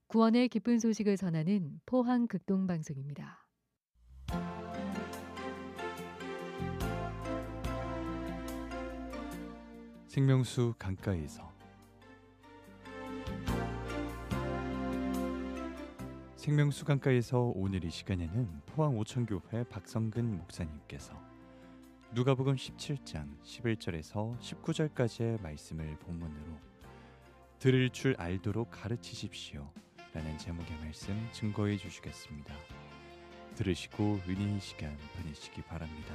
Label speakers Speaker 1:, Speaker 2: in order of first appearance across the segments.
Speaker 1: 구원의 기쁜 소식을 전하는 포항 극동방송입니다.
Speaker 2: 생명수 강가에서 생명수 강가에서 오늘 이 시간에는 포항 오천교회 박성근 목사님께서 누가복음 17장 11절에서 19절까지의 말씀을 본문으로 들을 줄 알도록 가르치십시오 라는 제목의 말씀 증거해 주시겠습니다. 들으시고 은혜의 시간 보내시기 바랍니다.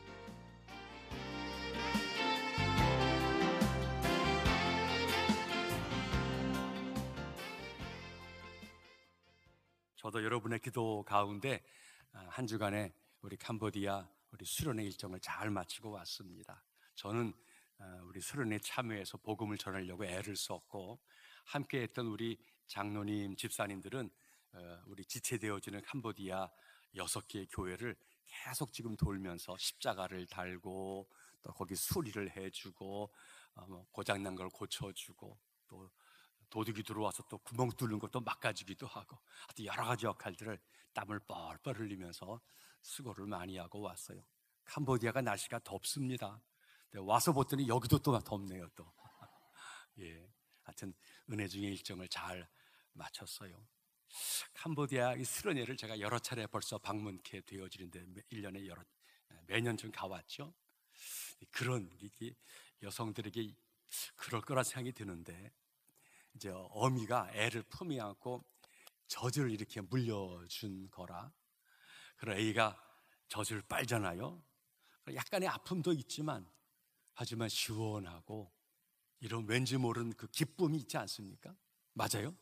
Speaker 3: 저도 여러분의 기도 가운데 한 주간의 우리 캄보디아 우리 수련회 일정을 잘 마치고 왔습니다. 저는 우리 수련회 참여해서 복음을 전하려고 애를 썼고 함께했던 우리 장로님, 집사님들은 우리 지체되어지는 캄보디아 6개의 교회를 계속 지금 돌면서 십자가를 달고 또 거기 수리를 해주고 고장난 걸 고쳐주고 또 도둑이 들어와서 또 구멍 뚫는 것도 막아주기도 하고 하여튼 여러 가지 역할들을 땀을 뻘뻘 흘리면서 수고를 많이 하고 왔어요. 캄보디아가 날씨가 덥습니다. 와서 봤더니 여기도 또 덥네요 또. 예, 하여튼 은혜 중의 일정을 잘 마쳤어요. 캄보디아 이 수련회를 제가 여러 차례 벌써 방문케 되어지는데 1년에 매년 좀 가왔죠. 그런 여성들에게 그럴 거란 생각이 드는데 이제 어미가 애를 품에 안고 젖을 이렇게 물려준 거라. 그런 애가 젖을 빨잖아요. 약간의 아픔도 있지만 하지만 시원하고 이런 왠지 모르는 그 기쁨이 있지 않습니까? 맞아요?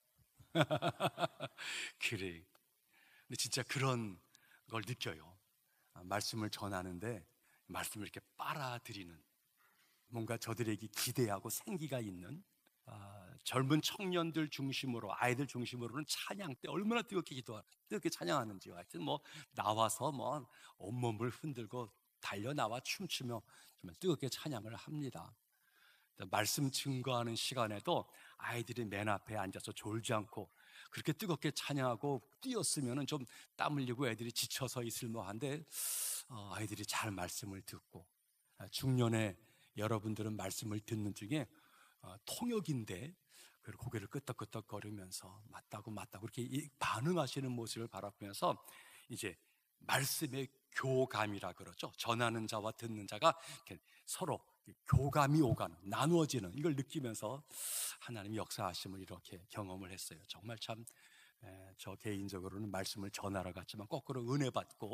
Speaker 3: 그래. 근데 진짜 그런 걸 느껴요. 말씀을 전하는데 말씀을 이렇게 빨아들이는 뭔가 저들에게 기대하고 생기가 있는 젊은 청년들 중심으로 아이들 중심으로는 찬양 때 얼마나 뜨겁게 찬양하는지요. 하여튼 나와서 온몸을 흔들고 달려 나와 춤추며 정말 뜨겁게 찬양을 합니다. 말씀 증거하는 시간에도 아이들이 맨 앞에 앉아서 졸지 않고 그렇게 뜨겁게 찬양하고 뛰었으면 좀 땀 흘리고 애들이 지쳐서 있을 만한데 아이들이 잘 말씀을 듣고 중년의 여러분들은 말씀을 듣는 중에 통역인데 고개를 끄덕끄덕 거리면서 맞다고 그렇게 반응하시는 모습을 바라보면서 이제 말씀의 교감이라 그러죠. 전하는 자와 듣는 자가 이렇게 서로 교감이 오가는 나누어지는 이걸 느끼면서 하나님의 역사하심을 이렇게 경험을 했어요. 정말 참 저 개인적으로는 말씀을 전하러 갔지만 거꾸로 은혜 받고